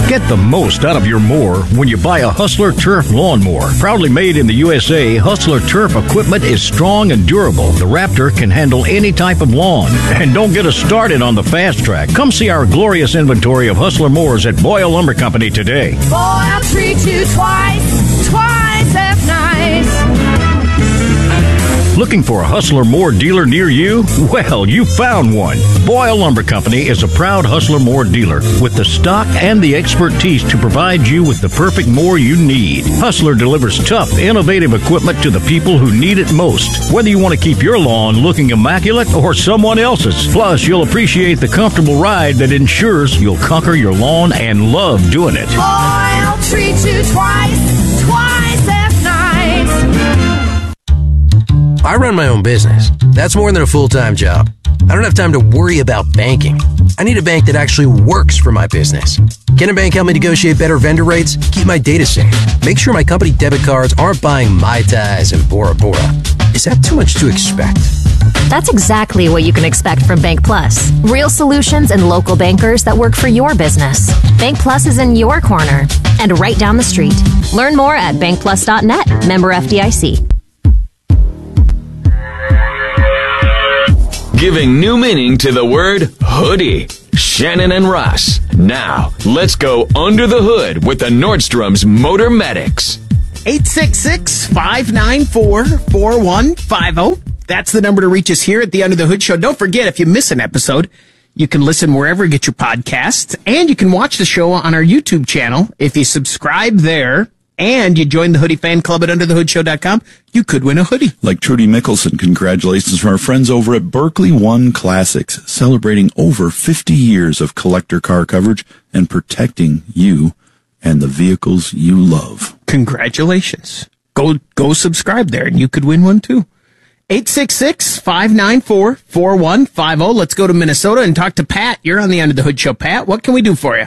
Get the most out of your mower when you buy a Hustler Turf lawnmower. Proudly made in the USA, Hustler Turf equipment is strong and durable. The Raptor can handle any type of lawn. And don't get us started on the fast track. Come see our glorious inventory of Hustler mowers at Boyle Lumber Company today. Boy, I'll treat you twice as nice. Looking for a Hustler Moore dealer near you? Well, you found one. Boyle Lumber Company is a proud Hustler Moore dealer with the stock and the expertise to provide you with the perfect mower you need. Hustler delivers tough, innovative equipment to the people who need it most. Whether you want to keep your lawn looking immaculate or someone else's. Plus, you'll appreciate the comfortable ride that ensures you'll conquer your lawn and love doing it. Boy, I'll treat you twice as nice. I run my own business. That's more than a full-time job. I don't have time to worry about banking. I need a bank that actually works for my business. Can a bank help me negotiate better vendor rates? Keep my data safe. Make sure my company debit cards aren't buying Mai Tais and Bora Bora. Is that too much to expect? That's exactly what you can expect from Bank Plus. Real solutions and local bankers that work for your business. Bank Plus is in your corner and right down the street. Learn more at bankplus.net. Member FDIC. Giving new meaning to the word hoodie. Shannon and Ross. Now, let's go under the hood with the Nordstrom's Motor Medics. 866-594-4150. That's the number to reach us here at the Under the Hood Show. Don't forget, if you miss an episode, you can listen wherever you get your podcasts, and you can watch the show on our YouTube channel. If you subscribe there and you join the Hoodie Fan Club at UnderTheHoodShow.com, you could win a hoodie. Like Trudy Mickelson, congratulations from our friends over at Berkeley One Classics, celebrating over 50 years of collector car coverage and protecting you and the vehicles you love. Congratulations. Go subscribe there, and you could win one, too. 866-594-4150. Let's go to Minnesota and talk to Pat. You're on the Under the Hood Show. Pat, what can we do for you?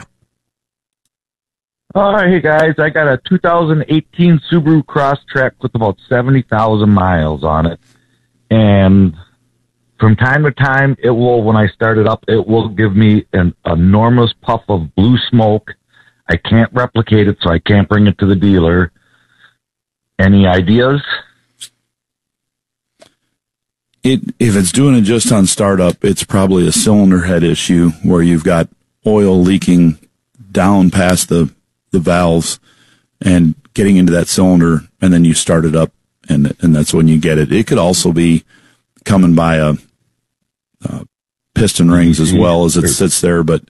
Hey guys, I got a 2018 Subaru Crosstrek with about 70,000 miles on it. And from time to time, it will, when I start it up, it will give me an enormous puff of blue smoke. I can't replicate it, so I can't bring it to the dealer. Any ideas? If it's doing it just on startup, it's probably a cylinder head issue where you've got oil leaking down past the valves and getting into that cylinder, and then you start it up, and that's when you get it. It could also be coming by a piston rings as well as it sits there, but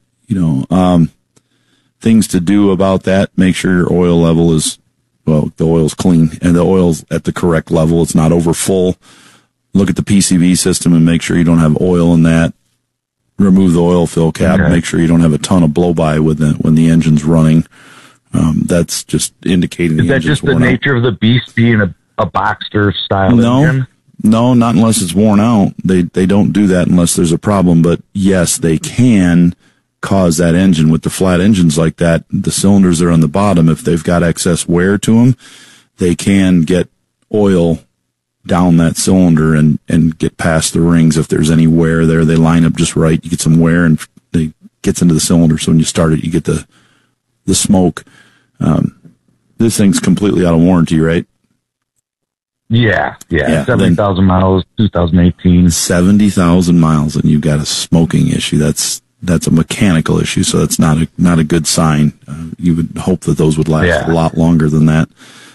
things to do about that: make sure your oil level is, the oil's clean and the oil's at the correct level. It's not over full. Look at the PCV system and make sure you don't have oil in that. Remove the oil fill cap. Okay. Make sure you don't have a ton of blow by when the engine's running. That's just indicating is that just the nature of the beast being a Boxster style engine? No, not unless it's worn out. They don't do that unless there's a problem. But yes, they can cause that engine with the flat engines like that. The cylinders that are on the bottom, if they've got excess wear to them, they can get oil down that cylinder and get past the rings. If there's any wear there, they line up just right. You get some wear and it gets into the cylinder. So when you start it, you get the smoke. This thing's completely out of warranty, right? Yeah. 70,000 miles, 2018. 70,000 miles, and you've got a smoking issue. That's a mechanical issue, so that's not a good sign. You would hope that those would last a lot longer than that.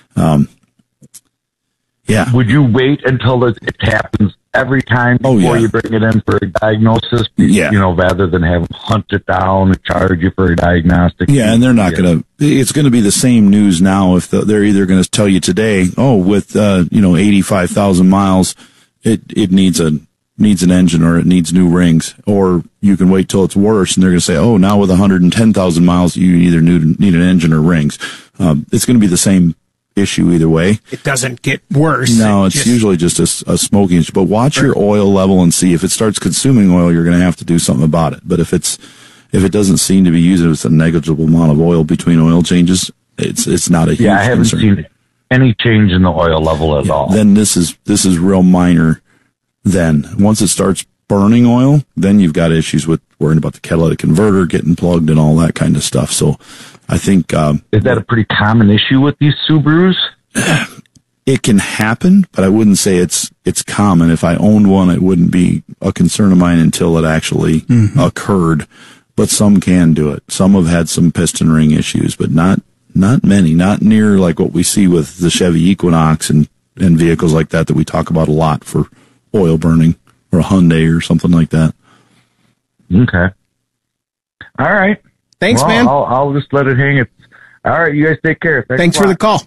Would you wait until it happens every time before you bring it in for a diagnosis? Rather than have them hunt it down and charge you for a diagnostic. Yeah, and they're not going to. It's going to be the same news now. If they're either going to tell you today, with 85,000 miles, it needs an engine or it needs new rings, or you can wait till it's worse and they're going to say, now with 110,000 miles, you either need an engine or rings. It's going to be the same issue either way. It doesn't get worse. No, it's usually just a smoking issue. But watch your oil level and see if it starts consuming oil, you're going to have to do something about it. But if it doesn't seem to be using, it's a negligible amount of oil between oil changes, it's not a huge concern. I haven't seen any change in the oil level at all. Then this is real minor. Then once it starts burning oil, then you've got issues with worrying about the catalytic converter getting plugged and all that kind of stuff. So I think... is that a pretty common issue with these Subarus? It can happen, but I wouldn't say it's common. If I owned one, it wouldn't be a concern of mine until it actually occurred. But some can do it. Some have had some piston ring issues, but not many, not near like what we see with the Chevy Equinox and vehicles like that we talk about a lot for oil burning, or a Hyundai or something like that. Okay. All right. Thanks, man. I'll just let it hang. All right, you guys take care. Thanks for the call.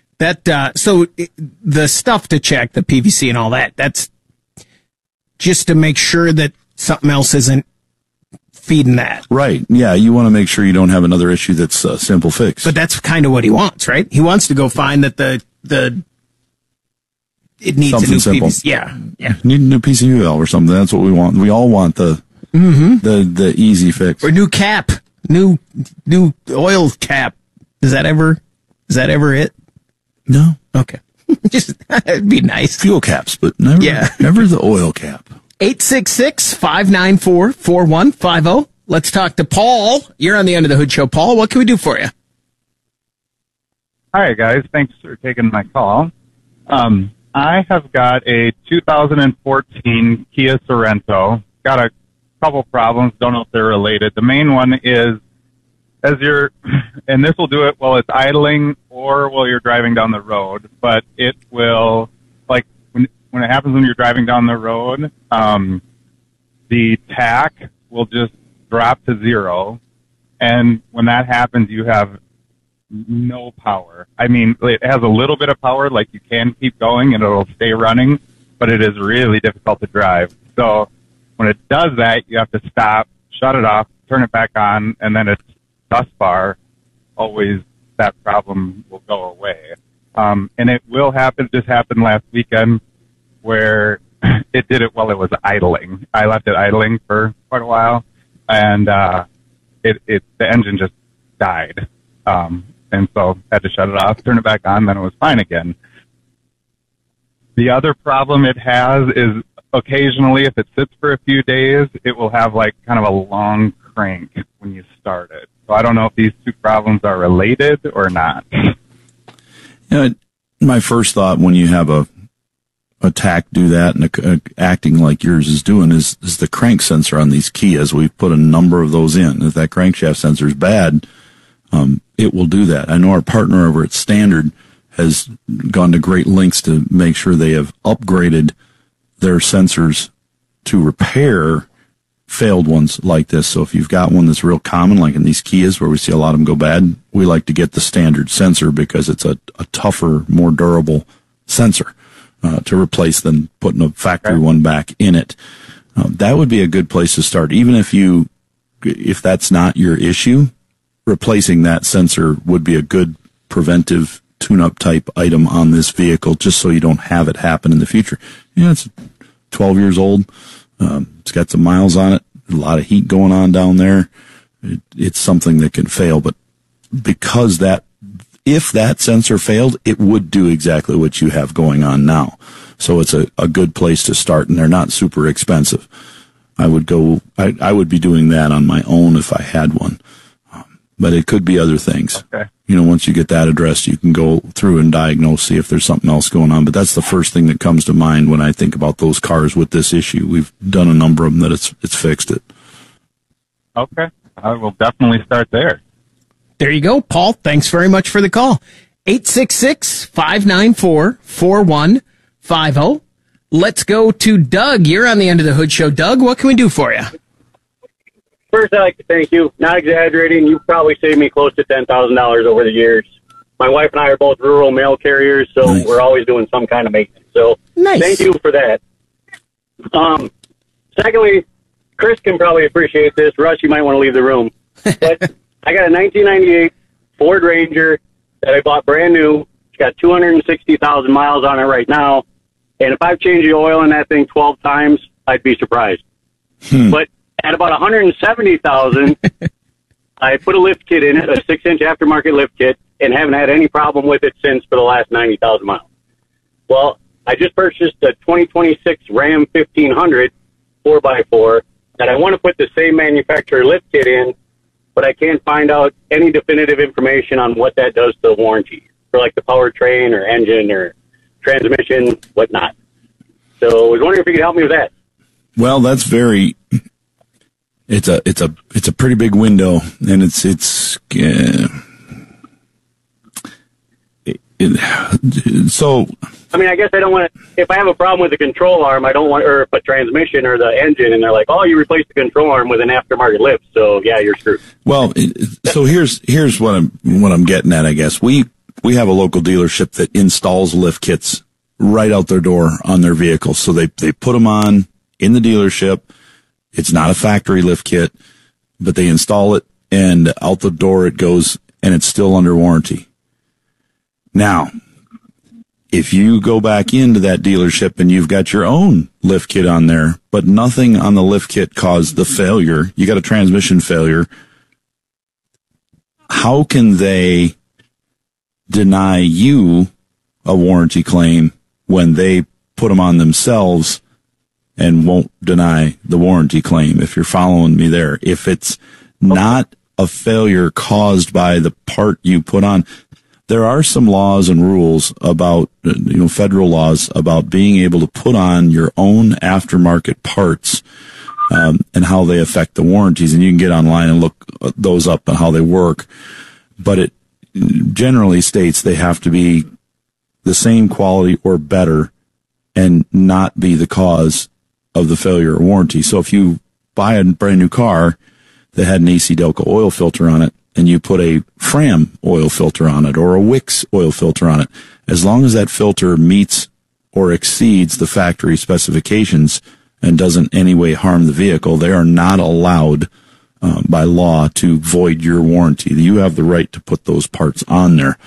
The stuff to check, the PVC and all that, that's just to make sure that something else isn't feeding that. Right. Yeah, you want to make sure you don't have another issue that's a simple fix. But that's kind of what he wants, right? He wants to go find that it needs something a new simple. PVC. Yeah. Need a new PCU valve or something. That's what we want. We all want the easy fix. Or new cap. New oil cap. Is that ever it? No. Okay. Just, it'd be nice. Fuel caps, but never the oil cap. 866-594-4150. Let's talk to Paul. You're on the Under the Hood Show. Paul, what can we do for you? Hi, guys. Thanks for taking my call. I have got a 2014 Kia Sorento. Got a couple problems. Don't know if they're related. The main one is and this will do it while it's idling or while you're driving down the road, but it will, like, when it happens when you're driving down the road, the tach will just drop to 0. And when that happens, you have no power. I mean, it has a little bit of power, like you can keep going and it'll stay running, but it is really difficult to drive. So when it does that, you have to stop, shut it off, turn it back on, and then it's thus far always that problem will go away. And it will happen. This happened last weekend where it did it while it was idling. I left it idling for quite a while, and the engine just died. And so had to shut it off, turn it back on, then it was fine again. The other problem it has is occasionally, if it sits for a few days, it will have like kind of a long crank when you start it. So I don't know if these two problems are related or not. My first thought when you have a tach do that and acting like yours is doing is the crank sensor on these Kias. We've put a number of those in. If that crankshaft sensor is bad, it will do that. I know our partner over at Standard has gone to great lengths to make sure they have upgraded their sensors to repair failed ones like this. So if you've got one that's real common, like in these Kias where we see a lot of them go bad, we like to get the Standard sensor because it's a tougher, more durable sensor to replace than putting a factory one back in it. That would be a good place to start. Even if that's not your issue, replacing that sensor would be a good preventive tune-up type item on this vehicle, just so you don't have it happen in the future. It's 12 years old. It's got some miles on it, a lot of heat going on down there. It's something that can fail, but because if that sensor failed, it would do exactly what you have going on now. So it's a good place to start, and they're not super expensive. I would be doing that on my own if I had one. But it could be other things. Okay. Once you get that addressed, you can go through and diagnose, see if there's something else going on. But that's the first thing that comes to mind when I think about those cars with this issue. We've done a number of them that it's fixed it. Okay. I will definitely start there. There you go, Paul. Thanks very much for the call. 866-594-4150. Let's go to Doug. You're on the Under the Hood Show. Doug, what can we do for you? First, I'd like to thank you. Not exaggerating, you've probably saved me close to $10,000 over the years. My wife and I are both rural mail carriers, so nice. We're always doing some kind of maintenance. So nice. Thank you for that. Secondly, Chris can probably appreciate this. Russ, you might want to leave the room. But I got a 1998 Ford Ranger that I bought brand new. It's got 260,000 miles on it right now. And if I've changed the oil in that thing 12 times, I'd be surprised. But at about 170,000, I put a lift kit in it, a 6-inch aftermarket lift kit, and haven't had any problem with it since for the last 90,000 miles. Well, I just purchased a 2026 Ram 1500 4x4. that I want to put the same manufacturer lift kit in, but I can't find out any definitive information on what that does to the warranty for like the powertrain or engine or transmission, whatnot. So I was wondering if you could help me with that. Well, that's it's a pretty big window, and so. I mean, I guess I don't want to, if I have a problem with the control arm, I don't want, or a transmission or the engine, and they're like, oh, you replaced the control arm with an aftermarket lift, so yeah, you're screwed. Well, so here's what I'm getting at, I guess. We have a local dealership that installs lift kits right out their door on their vehicles. So they put them on in the dealership. It's not a factory lift kit, but they install it, and out the door it goes, and it's still under warranty. Now, if you go back into that dealership and you've got your own lift kit on there, but nothing on the lift kit caused the failure, you got a transmission failure, how can they deny you a warranty claim when they put them on themselves and won't deny the warranty claim, if you're following me there? If it's not a failure caused by the part you put on, there are some laws and rules about, federal laws about being able to put on your own aftermarket parts, and how they affect the warranties. And you can get online and look those up and how they work. But it generally states they have to be the same quality or better and not be the cause of the failure or warranty. So if you buy a brand new car that had an AC Delco oil filter on it, and you put a Fram oil filter on it or a Wix oil filter on it, as long as that filter meets or exceeds the factory specifications and doesn't in any way harm the vehicle, they are not allowed by law to void your warranty. You have the right to put those parts on there.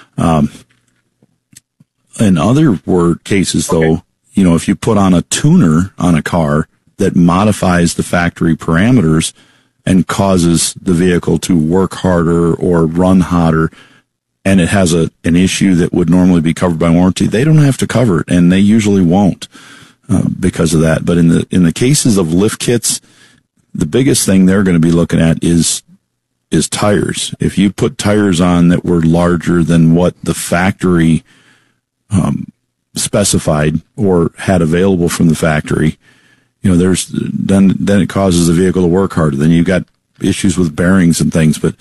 In other cases, though, if you put on a tuner on a car that modifies the factory parameters and causes the vehicle to work harder or run hotter, and it has an issue that would normally be covered by warranty, they don't have to cover it, and they usually won't because of that. But in the cases of lift kits, the biggest thing they're going to be looking at is tires. If you put tires on that were larger than what the factory specified or had available from the factory, then it causes the vehicle to work harder. Then you've got issues with bearings and things, but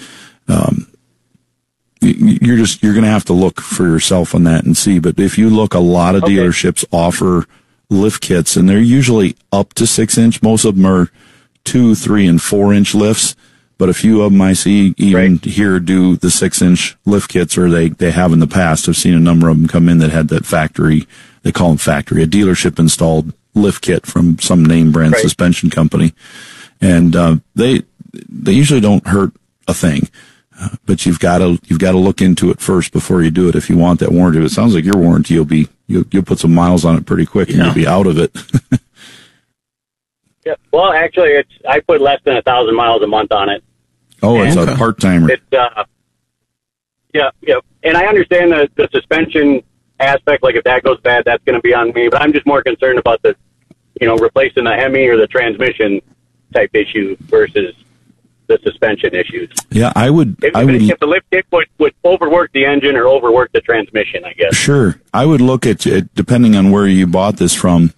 you're going to have to look for yourself on that and see. But if you look, a lot of dealerships offer lift kits, and they're usually up to 6-inch. Most of them are 2, 3, and 4-inch lifts, but a few of them I see even here do the 6-inch lift kits, or they have in the past. I've seen a number of them come in that had that factory. They call them factory, a dealership installed lift kit from some name brand suspension company, and they usually don't hurt a thing, but you've got to look into it first before you do it if you want that warranty. It sounds like your warranty you'll put some miles on it pretty quick and you'll be out of it. Yeah, well, actually, I put less than 1,000 miles a month on it. Oh, it's a part timer. Yeah, and I understand the suspension aspect, like if that goes bad, that's going to be on me. But I'm just more concerned about the, replacing the Hemi or the transmission type issue versus the suspension issues. Yeah, if the lift kit would overwork the engine or overwork the transmission, I guess. Sure, I would look at it depending on where you bought this from.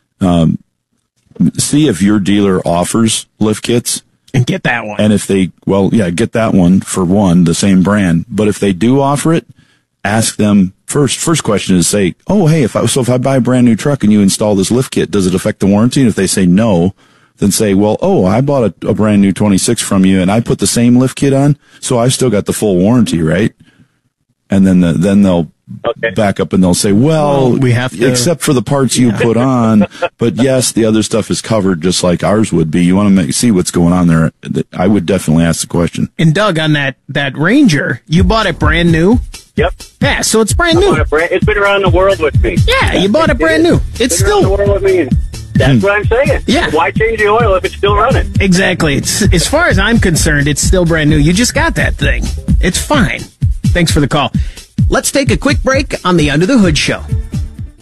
See if your dealer offers lift kits. And get that one. And if get that one for one, the same brand. But if they do offer it, ask them first. First question is say, oh, hey, if I buy a brand new truck and you install this lift kit, does it affect the warranty? And if they say no, then say, well, I bought a brand new 26 from you and I put the same lift kit on, so I still got the full warranty, right? And then they'll back up and they'll say, well, we have to, except for the parts you put on, but yes, the other stuff is covered just like ours would be. You want to see what's going on there. I would definitely ask the question. And Doug, on that Ranger, you bought it brand new? Yep. Yeah, so it's brand new. It's been around the world with me. Yeah, you bought it brand new. It's still around the world with me. And that's what I'm saying. Yeah. Why change the oil if it's still running? Exactly. It's, as far as I'm concerned, it's still brand new. You just got that thing. It's fine. Thanks for the call. Let's take a quick break on the Under the Hood Show.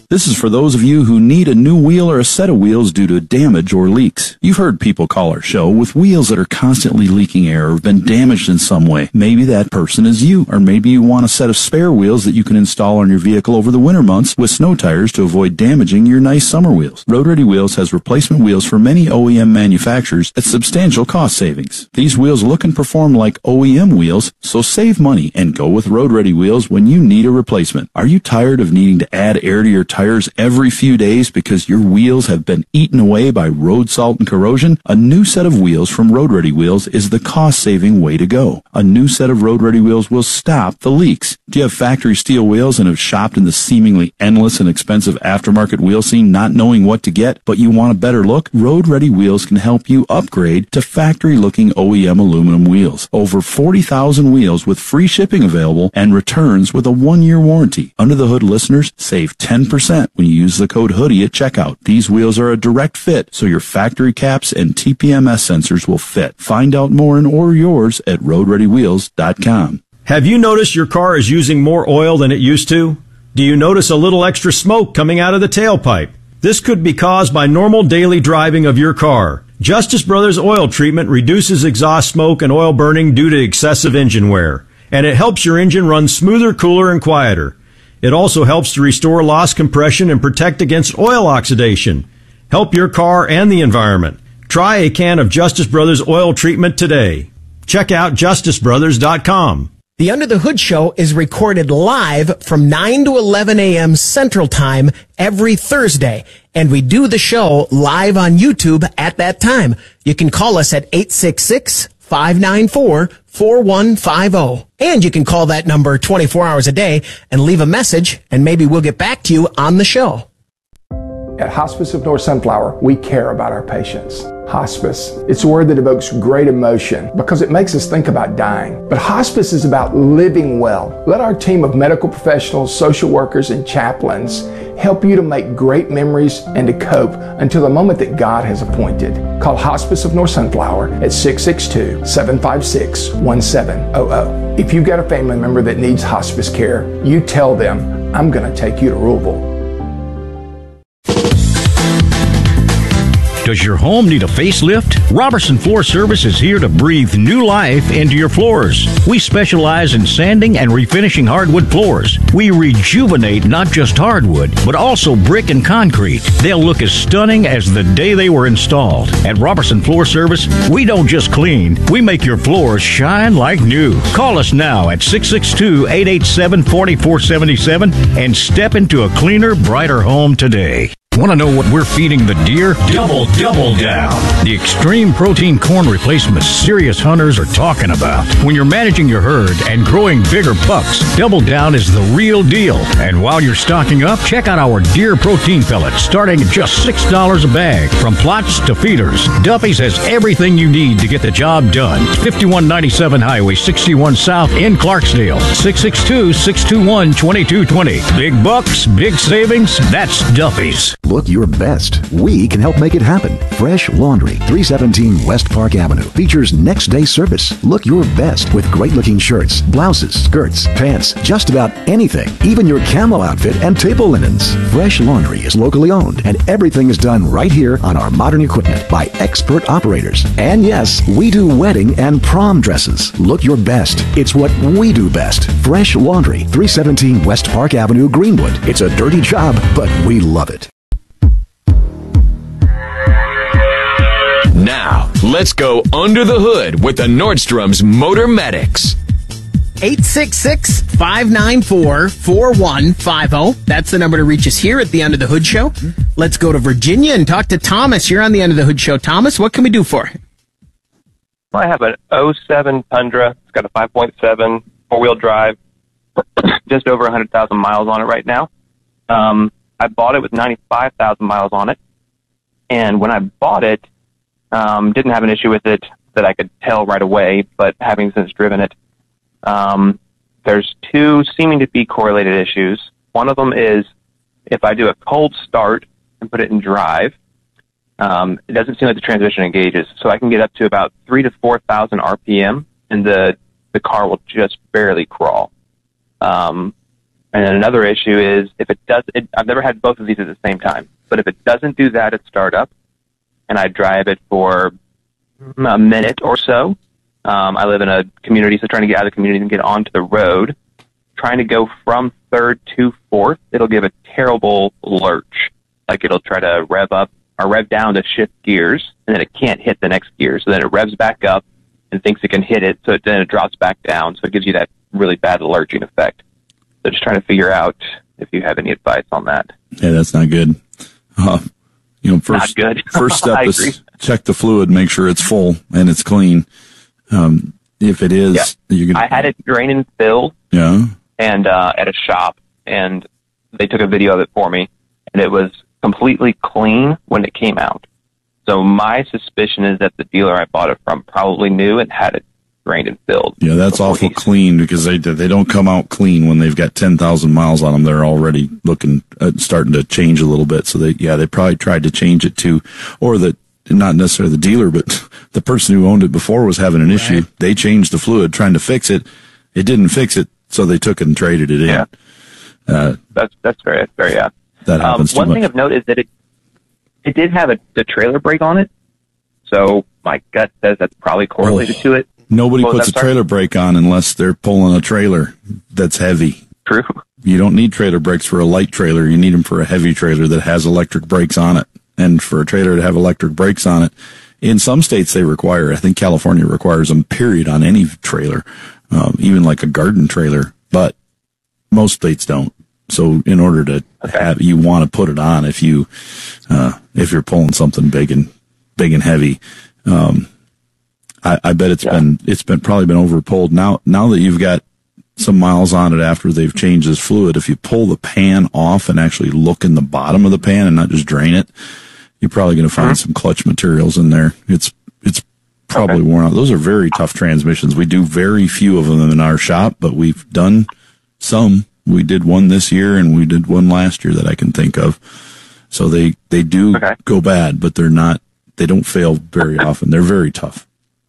This is for those of you who need a new wheel or a set of wheels due to damage or leaks. You've heard people call our show with wheels that are constantly leaking air or have been damaged in some way. Maybe that person is you, or maybe you want a set of spare wheels that you can install on your vehicle over the winter months with snow tires to avoid damaging your nice summer wheels. Road Ready Wheels has replacement wheels for many OEM manufacturers at substantial cost savings. These wheels look and perform like OEM wheels, so save money and go with Road Ready Wheels when you need a replacement. Are you tired of needing to add air to your tires every few days because your wheels have been eaten away by road salt and corrosion? A new set of wheels from Road Ready Wheels is the cost-saving way to go. A new set of Road Ready Wheels will stop the leaks. Do you have factory steel wheels and have shopped in the seemingly endless and expensive aftermarket wheel scene not knowing what to get, but you want a better look? Road Ready Wheels can help you upgrade to factory-looking OEM aluminum wheels. Over 40,000 wheels with free shipping available and returns with a 1-year warranty. Under the Hood listeners save 10% when you use the code HOODIE at checkout. These wheels are a direct fit, so your factory caps and TPMS sensors will fit. Find out more and order yours at roadreadywheels.com. Have you noticed your car is using more oil than it used to? Do you notice a little extra smoke coming out of the tailpipe? This could be caused by normal daily driving of your car. Justice Brothers Oil Treatment reduces exhaust smoke and oil burning due to excessive engine wear, and it helps your engine run smoother, cooler, and quieter. It also helps to restore lost compression and protect against oil oxidation. Help your car and the environment. Try a can of Justice Brothers Oil Treatment today. Check out justicebrothers.com. The Under the Hood Show is recorded live from 9 to 11 a.m. Central Time every Thursday, and we do the show live on YouTube at that time. You can call us at 866-594-4150. And you can call that number 24 hours a day and leave a message, and maybe we'll get back to you on the show. At Hospice of North Sunflower, we care about our patients. Hospice, it's a word that evokes great emotion because it makes us think about dying. But hospice is about living well. Let our team of medical professionals, social workers, and chaplains help you to make great memories and to cope until the moment that God has appointed. Call Hospice of North Sunflower at 662-756-1700. If you've got a family member that needs hospice care, you tell them, I'm going to take you to Louisville. Does your home need a facelift? Robertson Floor Service is here to breathe new life into your floors. We specialize in sanding and refinishing hardwood floors. We rejuvenate not just hardwood, but also brick and concrete. They'll look as stunning as the day they were installed. At Robertson Floor Service, we don't just clean, we make your floors shine like new. Call us now at 662-887-4477 and step into a cleaner, brighter home today. Want to know what we're feeding the deer? Double Down. The extreme protein corn replacement serious hunters are talking about. When you're managing your herd and growing bigger bucks, Double Down is the real deal. And while you're stocking up, check out our deer protein pellets starting at just $6 a bag. From plots to feeders, Duffy's has everything you need to get the job done. 5197 Highway 61 South in Clarksdale. 662-621-2220. Big bucks, big savings, that's Duffy's. Look your best. We can help make it happen. Fresh Laundry, 317 West Park Avenue, features next day service. Look your best with great looking shirts, blouses, skirts, pants, just about anything, even your camo outfit and table linens. Fresh Laundry is locally owned and everything is done right here on our modern equipment by expert operators. And yes, we do wedding and prom dresses. Look your best. It's what we do best. Fresh Laundry, 317 West Park Avenue, Greenwood. It's a dirty job, but we love it. Now, let's go under the hood with the Nordstrom's Motor Medics. 866-594-4150. That's the number to reach us here at the Under the Hood Show. Let's go to Virginia and talk to Thomas. You're on the Under the Hood Show. Thomas, what can we do for you? Well, I have an 07 Tundra. It's got a 5.7 four-wheel drive, just over 100,000 miles on it right now. I bought it with 95,000 miles on it. And when I bought it, didn't have an issue with it that I could tell right away, but having since driven it, there's two seeming to be correlated issues. One of them is if I do a cold start and put it in drive, it doesn't seem like the transmission engages. So I can get up to about 3,000 to 4,000 RPM, and the car will just barely crawl. And then another issue is if it does, I've never had both of these at the same time, but if it doesn't do that at startup and I drive it for a minute or so, I live in a community, so trying to get out of the community and get onto the road, trying to go from third to fourth, it'll give a terrible lurch. Like it'll try to rev up or rev down to shift gears, and then it can't hit the next gear. So then it revs back up and thinks it can hit it, so then it drops back down. So it gives you that really bad lurching effect. So just trying to figure out if you have any advice on that. Yeah, that's not good. First, not good. First step is check the fluid, make sure it's full and it's clean. If it is, I had it drain and fill. Yeah. And at a shop, and they took a video of it for me, and it was completely clean when it came out. So my suspicion is that the dealer I bought it from probably knew and had it drained and filled. Yeah, that's awful clean, because they don't come out clean when they've got 10,000 miles on them. They're already starting to change a little bit. So they probably tried to change it too, or that not necessarily the dealer, but the person who owned it before was having an issue. They changed the fluid trying to fix it. It didn't fix it, so they took it and traded it in. Yeah. That's very that happens too One much. thing of note is that it did have the trailer brake on it, so my gut says that's probably correlated to it. Nobody puts a trailer brake on unless they're pulling a trailer that's heavy. True. You don't need trailer brakes for a light trailer. You need them for a heavy trailer that has electric brakes on it. And for a trailer to have electric brakes on it, in some states they require, I think California requires them, period, on any trailer, even like a garden trailer, but most states don't. So in order to have, you want to put it on if you're pulling something big and heavy. I bet it's probably been overpulled. Now that you've got some miles on it after they've changed this fluid, if you pull the pan off and actually look in the bottom of the pan and not just drain it, you're probably going to find some clutch materials in there. It's probably worn out. Those are very tough transmissions. We do very few of them in our shop, but we've done some. We did one this year and we did one last year that I can think of. So they do go bad, but they don't fail very often. They're very tough.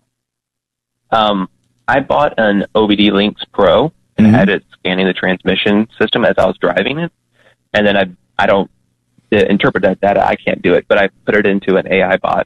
I bought an OBD Lynx Pro and had it scanning the transmission system as I was driving it. And then I don't interpret that data. I can't do it, but I put it into an AI bot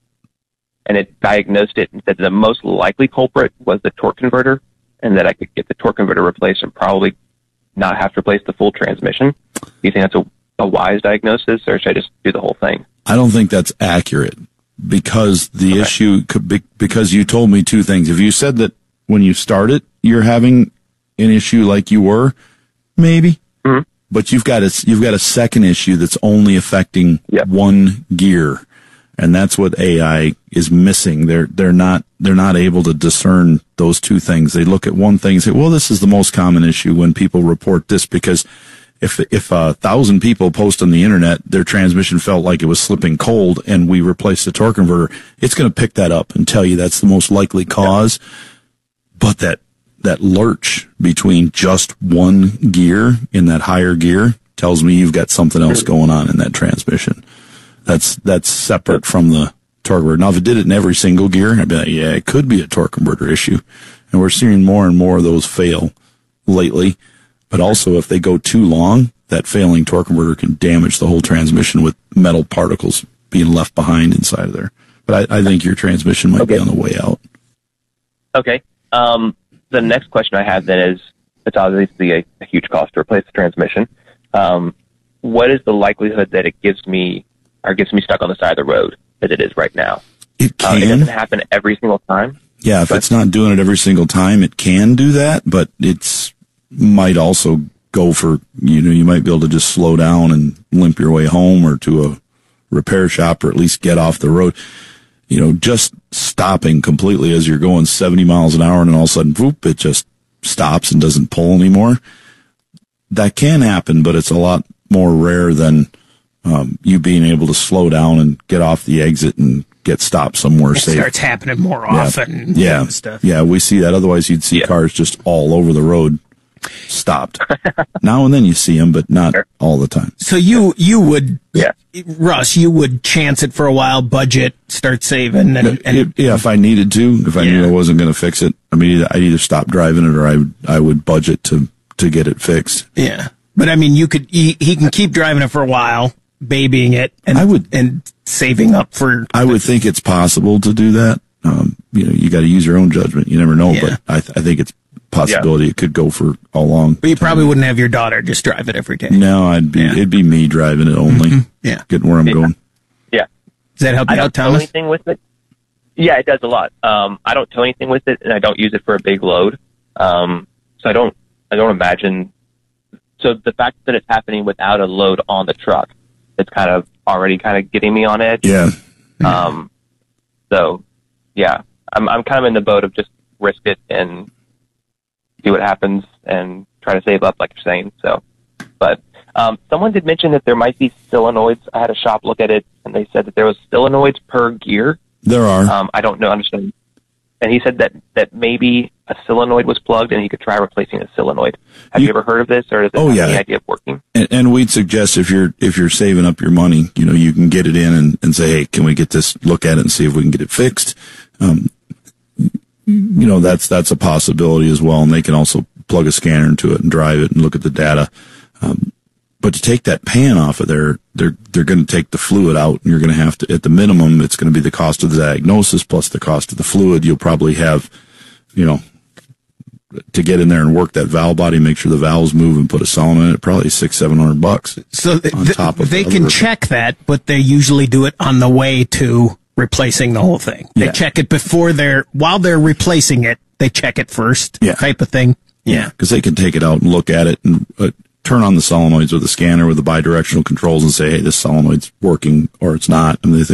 and it diagnosed it and said the most likely culprit was the torque converter, and that I could get the torque converter replaced and probably not have to replace the full transmission. Do you think that's a wise diagnosis, or should I just do the whole thing? I don't think that's accurate, because the issue could be, because you told me two things. If you said that when you started, you're having an issue like you were, maybe, but you've got a second issue that's only affecting one gear. And that's what AI is missing. They're not able to discern those two things. They look at one thing and say, well, this is the most common issue when people report this, because if 1,000 people post on the internet, their transmission felt like it was slipping cold and we replaced the torque converter, it's going to pick that up and tell you that's the most likely cause. But that lurch between just one gear in that higher gear tells me you've got something else going on in that transmission. That's separate from the torque converter. Now, if it did it in every single gear, I'd be like, yeah, it could be a torque converter issue. And we're seeing more and more of those fail lately. But also, if they go too long, that failing torque converter can damage the whole transmission with metal particles being left behind inside of there. But I think your transmission might be on the way out. Okay. The next question I have then is, it's obviously a huge cost to replace the transmission. What is the likelihood that it gets me stuck on the side of the road as it is right now? It can. It doesn't happen every single time. Yeah, if it's not doing it every single time, it can do that, but it's might also go for, you might be able to just slow down and limp your way home or to a repair shop, or at least get off the road. Just stopping completely as you're going 70 miles an hour and then all of a sudden, whoop, it just stops and doesn't pull anymore. That can happen, but it's a lot more rare than you being able to slow down and get off the exit and get stopped somewhere safe. It starts happening more often. Yeah. And stuff. Yeah, we see that. Otherwise, you'd see cars just all over the road stopped. Now and then you see them, but not all the time. So you would, Russ, you would chance it for a while, budget, start saving, if I needed to, if I knew I wasn't going to fix it, I'd either stop driving it or I would budget to to get it fixed. Yeah. But I mean, he can keep driving it for a while, babying it, and saving up for. I would think it's possible to do that. You got to use your own judgment. You never know, but I think it's possibility it could go for a long. But you probably wouldn't have your daughter just drive it every day. No, it'd be me driving it only. Yeah, getting where I'm going. Yeah. Does that help you out, tow Thomas? Anything with it? Yeah, it does a lot. I don't tow anything with it, and I don't use it for a big load. So I don't imagine. So the fact that it's happening without a load on the truck, it's kind of already getting me on edge. Yeah. So yeah, I'm kind of in the boat of just risk it and see what happens and try to save up, like you're saying. So, but someone did mention that there might be solenoids. I had a shop look at it, and they said that there was solenoids per gear. There are. I don't know, understand. And he said that maybe a solenoid was plugged and he could try replacing a solenoid. Have you ever heard of this, or does it have any idea of working? And we'd suggest if you're saving up your money, you can get it in and say, hey, can we get this, look at it and see if we can get it fixed? That's a possibility as well. And they can also plug a scanner into it and drive it and look at the data. But to take that pan off of there, they're going to take the fluid out, and you're going to have to, at the minimum, it's going to be the cost of the diagnosis plus the cost of the fluid. You'll probably have, to get in there and work that valve body, make sure the valves move and put a solenoid in it, probably $600-700. So on top of they can check that, but they usually do it on the way to replacing the whole thing. They check it while they're replacing it, they check it first, type of thing. Yeah. Because they can take it out and look at it and turn on the solenoids with a scanner with the bidirectional controls and say, hey, this solenoid's working or it's not. And they